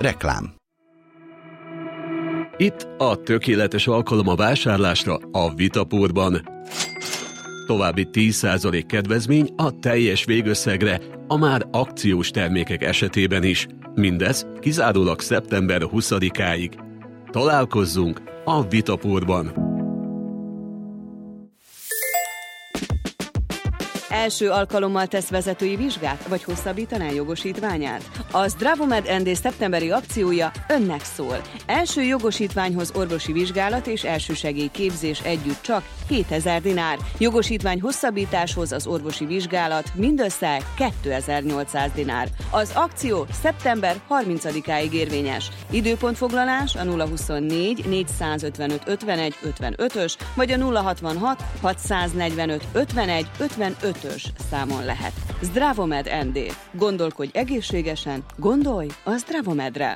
Reklám. Itt a tökéletes alkalom a vásárlásra a Vitapurban. További 10% kedvezmény a teljes végösszegre a már akciós termékek esetében is. Mindez kizárólag szeptember 20-áig. Találkozzunk a Vitapurban! Első alkalommal tesz vezetői vizsgát, vagy hosszabbítaná jogosítványát? A Zdravomed ND szeptemberi akciója önnek szól. Első jogosítványhoz orvosi vizsgálat és elsősegélyképzés együtt csak 7000 dinár. Jogosítvány hosszabbításhoz az orvosi vizsgálat mindössze 2800 dinár. Az akció szeptember 30-áig érvényes. Időpontfoglalás a 024 455 51 55-ös vagy a 066 645 51 55-ös számon lehet. Zdravomed ND. Gondolkodj egészségesen, gondolj a Zdravomedre!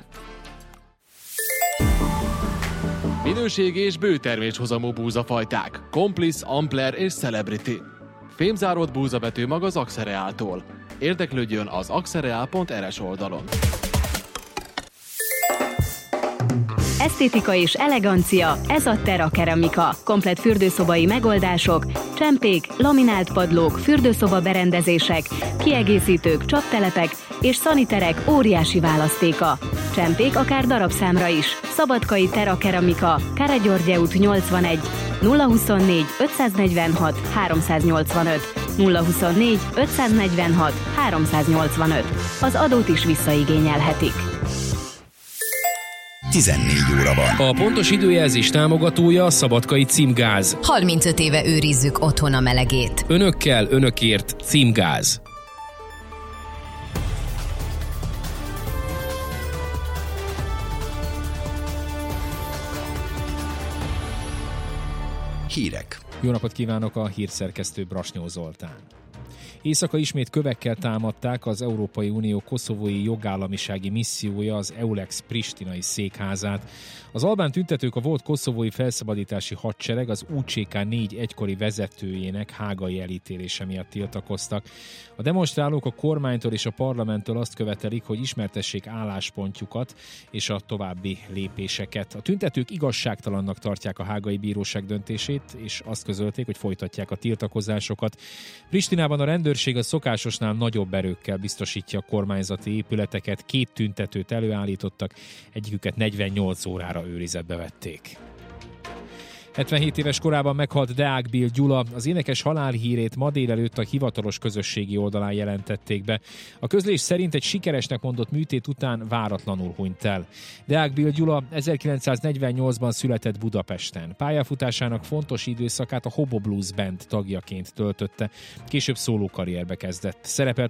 Minőségi és bőterméshozamú búzafajták. Complice, Ampler és Celebrity. Fémzáródott búzabetűmag az Axereáltól. Érdeklődjön az axereal.rs oldalon. Esztétika és elegancia, ez a Terra Keramika. Komplett fürdőszobai megoldások, csempék, laminált padlók, fürdőszoba berendezések, kiegészítők, csaptelepek és szaniterek óriási választéka. Csempék akár darabszámra is. Szabadkai Terra Keramika, Káregyörgye út 81, 024 546 385, 024 546 385. Az adót is visszaigényelhetik. 14 óra van. A pontos időjelzés támogatója a Szabadkai Címgáz. 35 éve őrizzük otthon a melegét. Önökkel, önökért Címgáz. Hírek. Jó napot kívánok, a hírszerkesztő Brasnyó Zoltán. Éjszaka ismét kövekkel támadták az Európai Unió koszovói jogállamisági missziója, az EULEX pristinai székházát. Az albán tüntetők a volt koszovói felszabadítási hadsereg az UCK-4 egykori vezetőjének hágai elítélése miatt tiltakoztak. A demonstrálók a kormánytól és a parlamenttől azt követelik, hogy ismertessék álláspontjukat és a további lépéseket. A tüntetők igazságtalannak tartják a hágai bíróság döntését, és azt közölték, hogy folytatják a tiltakozásokat. Pristinában a rendőrség a szokásosnál nagyobb erőkkel biztosítja a kormányzati épületeket, 2 tüntetőt előállítottak, egyiküket 48 órára őrizetbe vették. 77 éves korában meghalt Deák Bill Gyula, az énekes halálhírét ma délelőtt a hivatalos közösségi oldalán jelentették be. A közlés szerint egy sikeresnek mondott műtét után váratlanul hunyt el. Deák Bill Gyula 1948-ban született Budapesten. Pályafutásának fontos időszakát a Hobo Blues Band tagjaként töltötte, később szólókarrierbe kezdett. Szerepelt